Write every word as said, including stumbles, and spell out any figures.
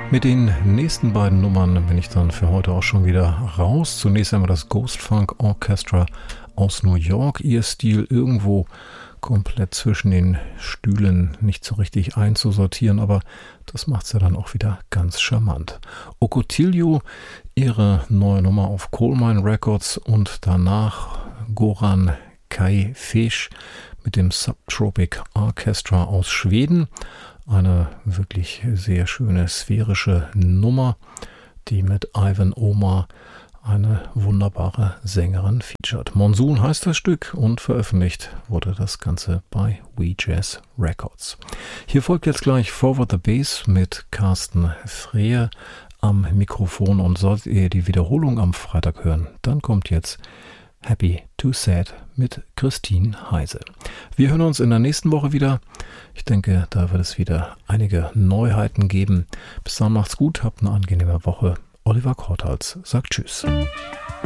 Mit den nächsten beiden Nummern bin ich dann für heute auch schon wieder raus. Zunächst einmal das Ghost Funk Orchestra aus New York. Ihr Stil irgendwo komplett zwischen den Stühlen, nicht so richtig einzusortieren, aber das macht es ja dann auch wieder ganz charmant. Ocotillo, ihre neue Nummer auf Coal Mine Records, und danach Goran Kajfesch mit dem Subtropic Orchestra aus Schweden. Eine wirklich sehr schöne sphärische Nummer, die mit Ivan Omar eine wunderbare Sängerin featured. Monsoon heißt das Stück und veröffentlicht wurde das Ganze bei We Jazz Records. Hier folgt jetzt gleich Forward the Bass mit Carsten Frehe am Mikrofon, und solltet ihr die Wiederholung am Freitag hören, dann kommt jetzt Happy to Sad mit Christine Heise. Wir hören uns in der nächsten Woche wieder. Ich denke, da wird es wieder einige Neuheiten geben. Bis dann, macht's gut, habt eine angenehme Woche. Oliver Kortals sagt Tschüss.